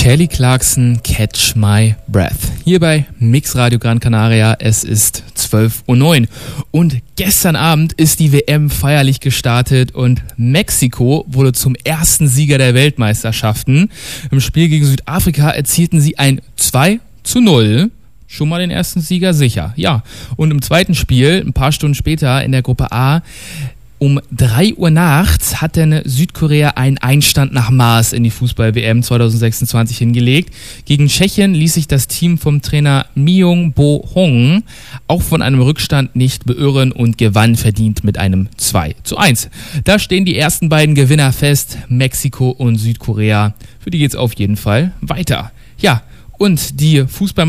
Kelly Clarkson, Catch My Breath. Hier bei Mix Radio Gran Canaria, es ist 12:09 Uhr und gestern Abend ist die WM feierlich gestartet und Mexiko wurde zum ersten Sieger der Weltmeisterschaften. Im Spiel gegen Südafrika erzielten sie ein 2:0. Schon mal den ersten Sieger sicher, ja. Und im zweiten Spiel, ein paar Stunden später in der Gruppe A, um 3 Uhr nachts hat dann Südkorea einen Einstand nach Maß in die Fußball-WM 2026 hingelegt. Gegen Tschechien ließ sich das Team vom Trainer Myung-Bo Hong auch von einem Rückstand nicht beirren und gewann verdient mit einem 2:1. Da stehen die ersten beiden Gewinner fest, Mexiko und Südkorea. Für die geht's auf jeden Fall weiter. Ja, und die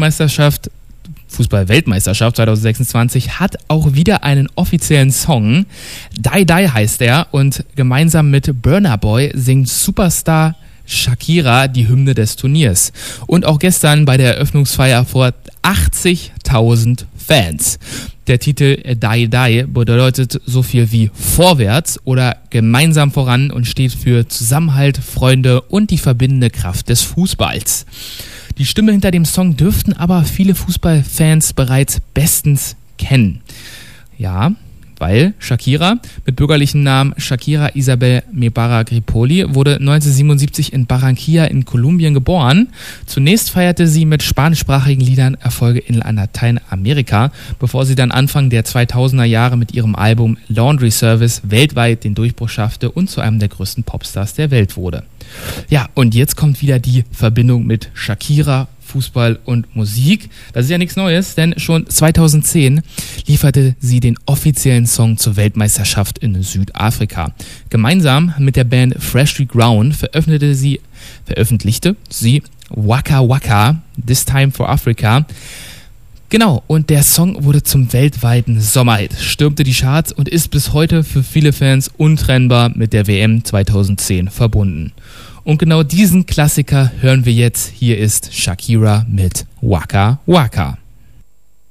Fußball-Weltmeisterschaft 2026 hat auch wieder einen offiziellen Song. Die Die heißt er und gemeinsam mit Burna Boy singt Superstar Shakira die Hymne des Turniers. Und auch gestern bei der Eröffnungsfeier vor 80.000 Fans. Der Titel Die Die bedeutet so viel wie vorwärts oder gemeinsam voran und steht für Zusammenhalt, Freunde und die verbindende Kraft des Fußballs. Die Stimme hinter dem Song dürften aber viele Fußballfans bereits bestens kennen. Ja, weil Shakira mit bürgerlichen Namen Shakira Isabel Mebara Gripoli wurde 1977 in Barranquilla in Kolumbien geboren. Zunächst feierte sie mit spanischsprachigen Liedern Erfolge in Lateinamerika, bevor sie dann Anfang der 2000er Jahre mit ihrem Album Laundry Service weltweit den Durchbruch schaffte und zu einem der größten Popstars der Welt wurde. Ja, und jetzt kommt wieder die Verbindung mit Shakira, Fußball und Musik. Das ist ja nichts Neues, denn schon 2010 lieferte sie den offiziellen Song zur Weltmeisterschaft in Südafrika. Gemeinsam mit der Band Freshly Ground veröffentlichte sie Waka Waka, This Time for Africa. Genau, und der Song wurde zum weltweiten Sommerhit, stürmte die Charts und ist bis heute für viele Fans untrennbar mit der WM 2010 verbunden. Und genau diesen Klassiker hören wir jetzt. Hier ist Shakira mit Waka Waka.